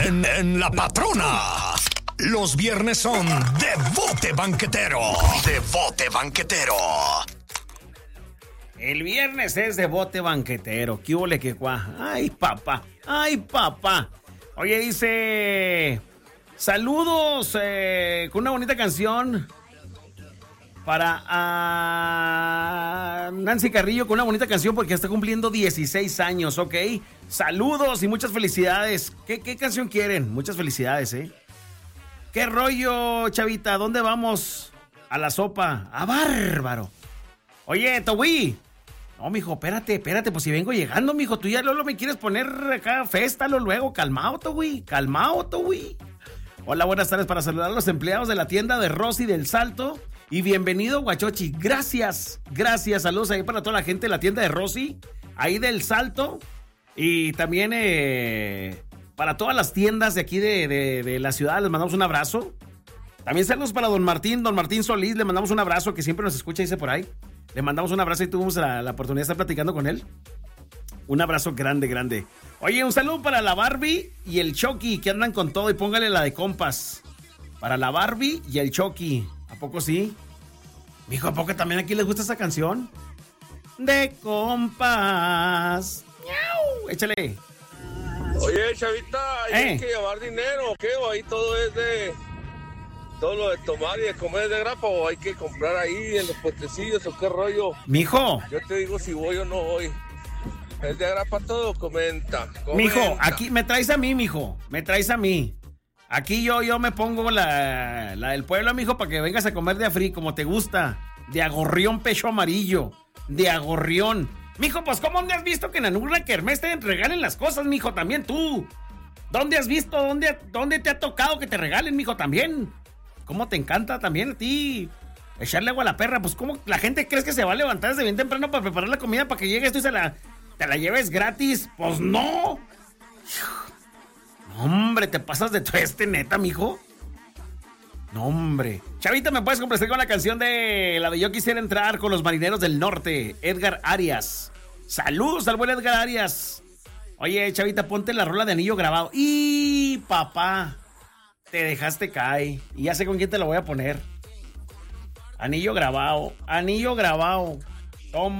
en La Patrona. Los viernes son de Bote Banquetero. De Bote Banquetero. El viernes es de Bote Banquetero. ¿Qué hubo, qué cuá? Ay, papá. Ay, papá. Oye, dice... Saludos con una bonita canción para Nancy Carrillo, con una bonita canción porque está cumpliendo 16 años, ¿ok? Saludos y muchas felicidades. ¿Qué canción quieren? Muchas felicidades, ¿eh? ¿Qué rollo, chavita? ¿Dónde vamos? A la sopa. ¡Ah, bárbaro! Oye, Towi. No, mijo, espérate, pues si vengo llegando, mijo. Tú ya luego me quieres poner acá, féstalo luego. Calmao, Towi. Hola, buenas tardes para saludar a los empleados de la tienda de Rosy del Salto. Y bienvenido, Guachochi. Gracias. Saludos ahí para toda la gente de la tienda de Rosy, ahí del Salto. Y también para todas las tiendas de aquí de la ciudad, les mandamos un abrazo. También saludos para don Martín Solís, le mandamos un abrazo, que siempre nos escucha, dice por ahí. Le mandamos un abrazo y tuvimos la oportunidad de estar platicando con él. Un abrazo grande. Oye, un saludo para la Barbie y el Chucky, que andan con todo, y póngale la de compas. Para la Barbie y el Chucky. ¿A poco sí? Mijo, ¿a poco también aquí les gusta esa canción? De compas. ¡Miau! Échale. Oye, chavita, hay que llevar dinero, ¿qué? ¿O ahí todo es de... todo lo de tomar y de comer es de grapa, o hay que comprar ahí en los puestecillos, o qué rollo? Mijo. Yo te digo si voy o no voy. ¿Es de grapa todo? Comenta. Mijo, aquí me traes a mí, mijo. Me traes a mí. Aquí yo me pongo la del pueblo, mijo, para que vengas a comer de afrí, como te gusta. De agorrión pecho amarillo. De agorrión. Mijo, pues, ¿cómo has visto que en alguna kermés te regalen las cosas, mijo? También tú. ¿Dónde has visto? ¿Dónde te ha tocado que te regalen, mijo, también? ¿Cómo te encanta también a ti echarle agua a la perra? Pues, ¿cómo la gente crees que se va a levantar desde bien temprano para preparar la comida para que llegues tú y te la lleves gratis? Pues no. Hombre, ¿te pasas de tueste, neta, mijo? No, hombre. Chavita, ¿me puedes complacer con la canción de la de Yo Quisiera Entrar con los Marineros del Norte? Edgar Arias. Saludos al buen Edgar Arias. Oye, chavita, ponte la rola de Anillo Grabado. ¡Y, papá! Te dejaste caer. Y ya sé con quién te lo voy a poner. Anillo Grabado. Toma.